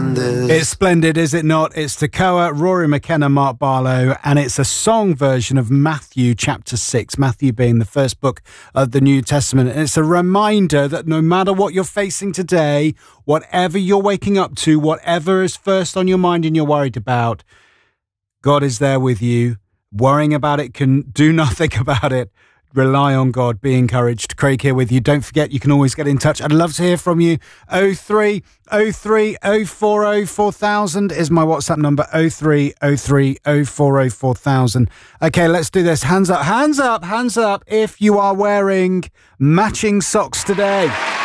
It's splendid, is it not? It's Tekoa, Rory McKenna, Mark Barlow, and it's a song version of Matthew chapter 6, Matthew being the first book of the New Testament. And it's a reminder that no matter what you're facing today, whatever you're waking up to, whatever is first on your mind and you're worried about, God is there with you. Worrying about it can do nothing about it. Rely on God. Be encouraged. Craig here with you. Don't forget, you can always get in touch. I'd love to hear from you. 0303 040 4000 is my WhatsApp number. 0303 040 4000. Okay, let's do this. Hands up, hands up, hands up if you are wearing matching socks today.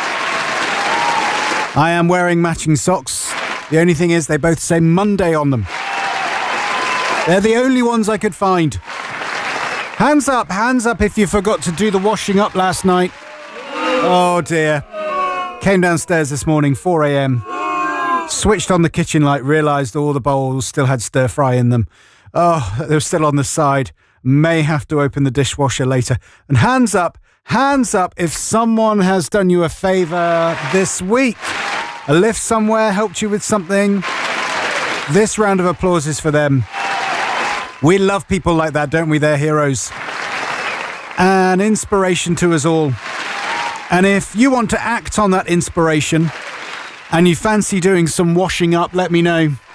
I am wearing matching socks. The only thing is they both say Monday on them. They're the only ones I could find. Hands up if you forgot to do the washing up last night. Oh dear. Came downstairs this morning, 4 a.m. Switched on the kitchen light, realised all the bowls still had stir fry in them. Oh, they were still on the side. May have to open the dishwasher later. And hands up if someone has done you a favour this week. A lift somewhere helped you with something. This round of applause is for them. We love people like that, don't we? They're heroes. An inspiration to us all. And if you want to act on that inspiration and you fancy doing some washing up, let me know.